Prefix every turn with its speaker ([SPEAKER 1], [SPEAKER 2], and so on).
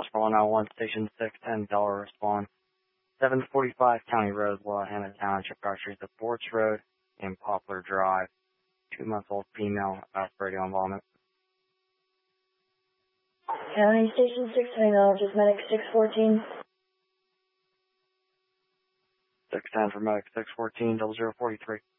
[SPEAKER 1] Oscar 191, Station 610, Delaware, respond. 745 County Road, Willamette Township, Archery, the Forts Road, and Poplar Drive. 2-month-old female, radio involvement.
[SPEAKER 2] County Station 610, just medic 614.
[SPEAKER 1] 610 for medic 614, 0043.